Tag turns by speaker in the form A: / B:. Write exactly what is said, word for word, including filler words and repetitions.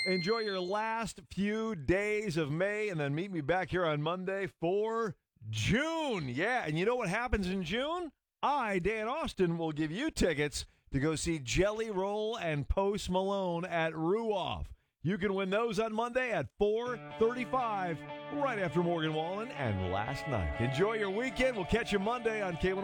A: Enjoy your last few days of May, and then meet me back here on Monday for June. Yeah, and you know what happens in June? I, Dan Austin, will give you tickets to go see Jelly Roll and Post Malone at Ruoff. You can win those on Monday at four thirty-five, right after Morgan Wallen and Last Night. Enjoy your weekend. We'll catch you Monday on K one oh